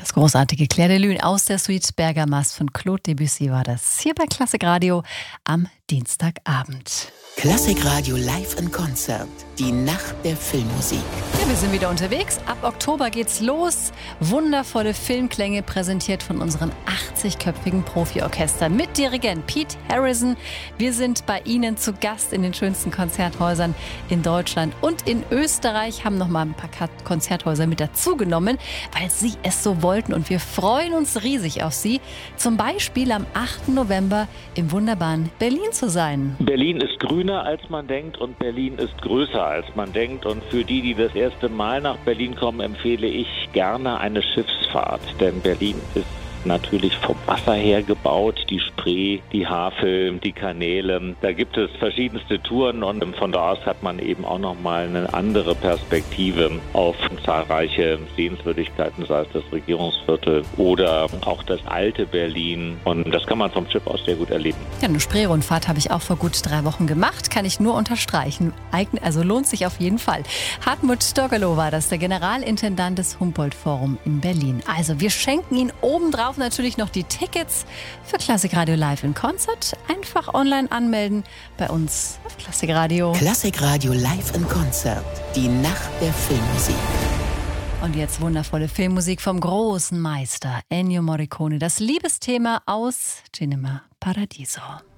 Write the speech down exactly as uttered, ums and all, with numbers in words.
Das großartige Clair de Lune aus der Suite Bergamas von Claude Debussy war das hier bei Klassik Radio am Dienstagabend. Klassik Radio live in Konzert. Die Nacht der Filmmusik. Ja, wir sind wieder unterwegs. Ab Oktober geht's los. Wundervolle Filmklänge präsentiert von unseren achtzigköpfigen Profiorchestern mit Dirigent Pete Harrison. Wir sind bei Ihnen zu Gast in den schönsten Konzerthäusern in Deutschland und in Österreich. Haben noch mal ein paar Konzerthäuser mit dazugenommen, weil Sie es so wollten. Und wir freuen uns riesig auf Sie. Zum Beispiel am achten November im wunderbaren Berlin zu sein. Berlin ist grüner, als man denkt, und Berlin ist größer, als man denkt. Und für die, die das erste Mal nach Berlin kommen, empfehle ich gerne eine Schiffsfahrt. Denn Berlin ist natürlich vom Wasser her gebaut, die Spree, die Havel, die Kanäle. Da gibt es verschiedenste Touren und von da aus hat man eben auch nochmal eine andere Perspektive auf zahlreiche Sehenswürdigkeiten, sei es das Regierungsviertel oder auch das alte Berlin. Und das kann man vom Schiff aus sehr gut erleben. Ja, eine Spreerundfahrt habe ich auch vor gut drei Wochen gemacht, kann ich nur unterstreichen. Also lohnt sich auf jeden Fall. Hartmut Stoggelow war das, der Generalintendant des Humboldt-Forum in Berlin. Also wir schenken Ihnen obendrauf natürlich noch die Tickets für Klassik Radio Live in Konzert. Einfach online anmelden bei uns auf Klassik Radio. Klassik Radio Live in Konzert. Die Nacht der Filmmusik. Und jetzt wundervolle Filmmusik vom großen Meister Ennio Morricone. Das Liebesthema aus Cinema Paradiso.